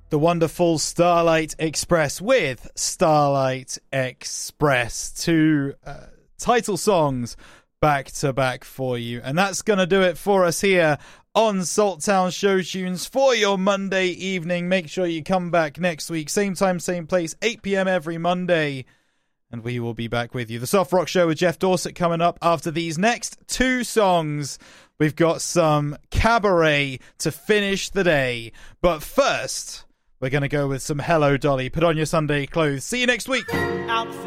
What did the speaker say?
The wonderful Starlight Express with Starlight Express. Two title songs back to back for you. And that's going to do it for us here on Salttown Show Tunes for your Monday evening. Make sure you come back next week. Same time, same place, 8 p.m. every Monday. And we will be back with you. The Soft Rock Show with Jeff Dorset coming up after these next two songs. We've got some Cabaret to finish the day. But first, we're going to go with some Hello Dolly. Put on your Sunday clothes. See you next week. Outfit.